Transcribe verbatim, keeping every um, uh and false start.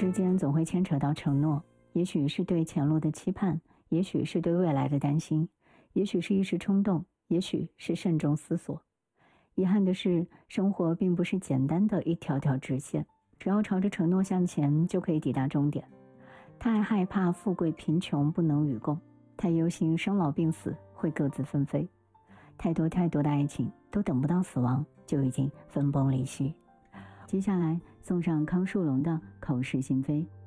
之间总会牵扯到承诺，也许是对前路的期盼，也许是对未来的担心，也许是一时冲动，也许是慎重思索。遗憾的是，生活并不是简单的一条条直线，只要朝着承诺向前，就可以抵达终点。太害怕富贵贫穷不能与共，太忧心生老病死会各自纷飞，太多太多的爱情都等不到死亡就已经分崩离析。接下来送上康树龙的口是心非。